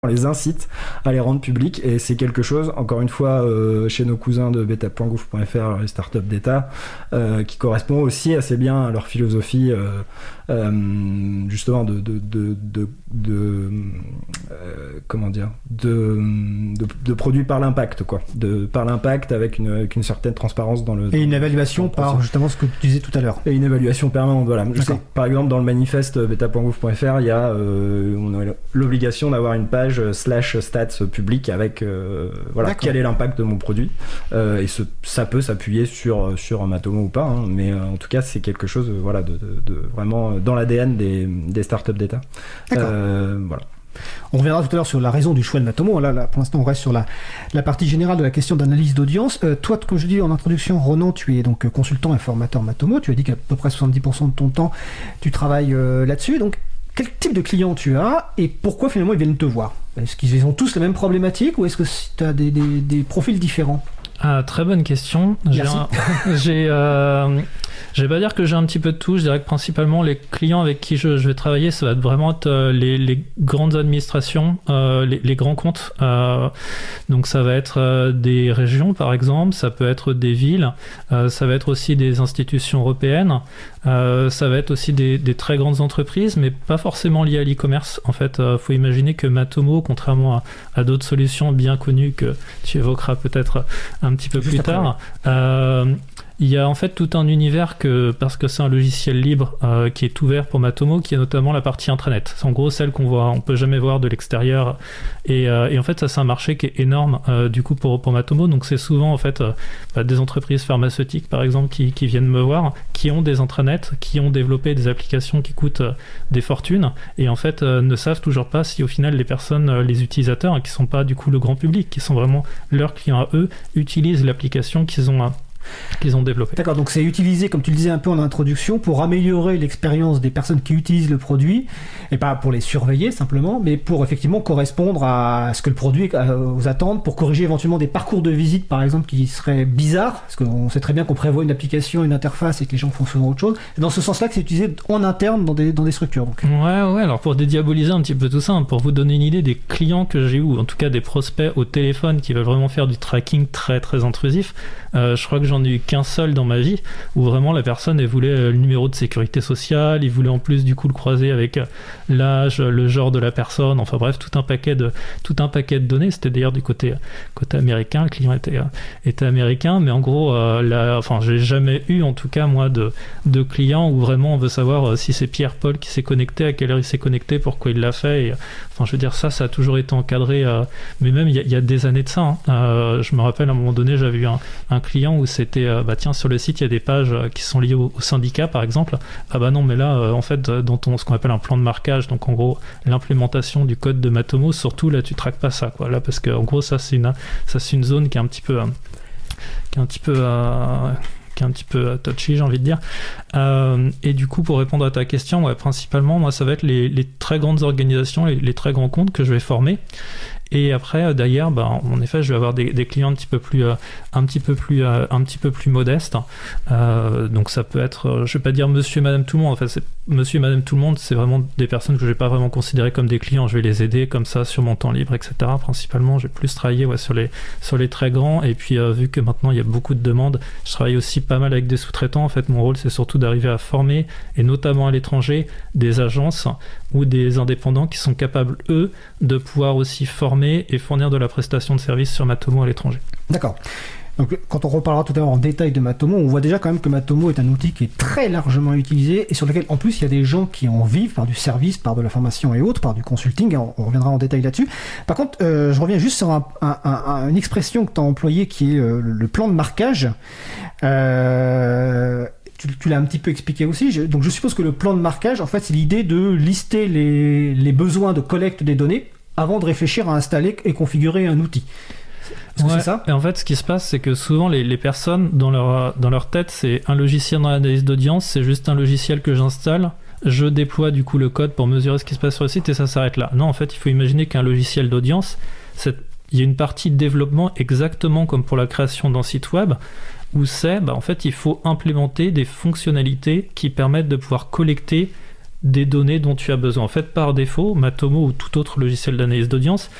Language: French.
on les incite à les rendre publics, et c'est quelque chose, encore une fois, chez nos cousins de beta.gouv.fr, les startups d'État, qui correspond aussi assez bien à leur philosophie, justement de produits par l'impact, quoi, par l'impact avec une certaine transparence dans le. Et une évaluation par justement ce que tu disais tout à l'heure. Et une évaluation permanente, voilà. Je sais, par exemple, dans le manifeste beta.gouv.fr, il y a on a l'obligation d'avoir une page /stats public avec quel est l'impact de mon produit, et ça peut s'appuyer sur Matomo ou pas, hein, mais en tout cas c'est quelque chose de vraiment dans l'ADN des startups d'État. Voilà. On reviendra tout à l'heure sur la raison du choix de Matomo. Là, pour l'instant, on reste sur la partie générale de la question d'analyse d'audience. Toi, comme je dis en introduction, Ronan, tu es donc consultant et formateur Matomo. Tu as dit qu'à peu près 70% de ton temps, tu travailles là-dessus. Donc, quel type de clients tu as et pourquoi finalement ils viennent te voir? Est-ce qu'ils ont tous les mêmes problématiques ou est-ce que tu as des profils différents? Très bonne question. Je vais pas dire que j'ai un petit peu de tout. Je dirais que principalement les clients avec qui je vais travailler, ça va vraiment être les grandes administrations, les grands comptes. Donc ça va être des régions par exemple, ça peut être des villes, ça va être aussi des institutions européennes, ça va être aussi des très grandes entreprises, mais pas forcément liées à l'e-commerce. En fait, faut imaginer que Matomo, contrairement à d'autres solutions bien connues que tu évoqueras peut-être un petit peu plus tard, il y a en fait tout un univers parce que c'est un logiciel libre qui est ouvert pour Matomo, qui est notamment la partie intranet. C'est en gros celle on peut jamais voir de l'extérieur. Et en fait, ça c'est un marché qui est énorme du coup pour Matomo. Donc c'est souvent en fait des entreprises pharmaceutiques par exemple qui viennent me voir, qui ont des intranets, qui ont développé des applications qui coûtent des fortunes et en fait ne savent toujours pas si au final les personnes, les utilisateurs qui sont pas du coup le grand public, qui sont vraiment leurs clients à eux, utilisent l'application qu'ils ont développé. D'accord, donc c'est utilisé, comme tu le disais un peu en introduction, pour améliorer l'expérience des personnes qui utilisent le produit, et pas pour les surveiller simplement, mais pour effectivement correspondre à ce que le produit aux attentes, pour corriger éventuellement des parcours de visite par exemple qui seraient bizarres, parce qu'on sait très bien qu'on prévoit une application, une interface et que les gens font souvent autre chose. C'est dans ce sens-là que c'est utilisé en interne dans des structures. Donc. Ouais, alors pour dédiaboliser un petit peu tout ça, pour vous donner une idée des clients que j'ai eu, ou en tout cas des prospects au téléphone qui veulent vraiment faire du tracking très très intrusif, je crois que j'en ai eu qu'un seul dans ma vie où vraiment la personne elle voulait le numéro de sécurité sociale, il voulait en plus du coup le croiser avec l'âge, le genre de la personne, enfin bref tout un paquet de données. C'était d'ailleurs du côté américain, le client était américain, mais en gros j'ai jamais eu en tout cas moi de clients où vraiment on veut savoir si c'est Pierre-Paul qui s'est connecté, à quelle heure il s'est connecté, pourquoi il l'a fait, et enfin je veux dire ça a toujours été encadré, mais même il y a des années de ça, je me rappelle à un moment donné j'avais eu un client où c'était tiens sur le site il y a des pages qui sont liées au syndicat par exemple, non mais là en fait dans ce qu'on appelle un plan de marquage, donc en gros l'implémentation du code de Matomo, surtout là tu traques pas ça quoi, là parce que en gros ça c'est une zone qui est un petit peu touchy, j'ai envie de dire. Et du coup, pour répondre à ta question, principalement, moi, ça va être les très grandes organisations, les très grands comptes que je vais former. Et après, d'ailleurs, en effet, je vais avoir des clients un petit peu plus modestes. Donc ça peut être, je vais pas dire monsieur et madame tout le monde. En fait, c'est monsieur et madame tout le monde, c'est vraiment des personnes que je vais pas vraiment considérer comme des clients. Je vais les aider comme ça sur mon temps libre, etc. Principalement, je vais plus travailler sur les très grands. Et puis, vu que maintenant il y a beaucoup de demandes, je travaille aussi pas mal avec des sous-traitants. En fait, mon rôle, c'est surtout d'arriver à former, et notamment à l'étranger, des agences ou des indépendants qui sont capables, eux, de pouvoir aussi former et fournir de la prestation de service sur Matomo à l'étranger. D'accord. Donc, quand on reparlera tout à l'heure en détail de Matomo, on voit déjà quand même que Matomo est un outil qui est très largement utilisé et sur lequel, en plus, il y a des gens qui en vivent par du service, par de la formation et autres, par du consulting. On reviendra en détail là-dessus. Par contre, je reviens juste sur une expression que tu as employée qui est le plan de marquage. Tu l'as un petit peu expliqué aussi. Donc, je suppose que le plan de marquage, en fait, c'est l'idée de lister les besoins de collecte des données avant de réfléchir à installer et configurer un outil. Est-ce que c'est ça ? Et en fait, ce qui se passe, c'est que souvent, les personnes, dans leur tête, c'est un logiciel dans l'analyse d'audience, c'est juste un logiciel que j'installe, je déploie du coup le code pour mesurer ce qui se passe sur le site et ça s'arrête là. Non, en fait, il faut imaginer qu'un logiciel d'audience, il y a une partie de développement exactement comme pour la création d'un site web, où en fait, il faut implémenter des fonctionnalités qui permettent de pouvoir collecter des données dont tu as besoin. En fait, par défaut, Matomo ou tout autre logiciel d'analyse d'audience